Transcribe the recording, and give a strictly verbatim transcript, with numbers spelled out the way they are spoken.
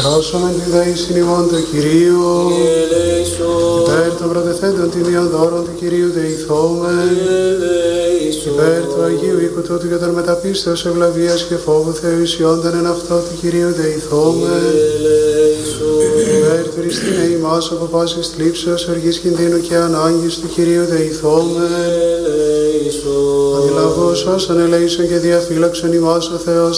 Σώσομεν τη δεήσιν ημών το Κυρίο. Υπέρ των πρωτεθέντων τιμίων δώρων του Κυρίου δεηθόμεν. Υπέρ του Αγίου οίκου τούτου και των μεταπίστεως ευλαβίας και φόβου Θεού ισιόντων εν αυτό του Κυρίου δεηθόμεν. Υπέρ του Χριστίνε ημάς από πάσης θλίψεως, οργής κινδύνου και ανάγκης του Κυρίου δεηθόμεν. Αντιλαβούς όσων ελέησον και διαφύλαξον ημάς ο Θεός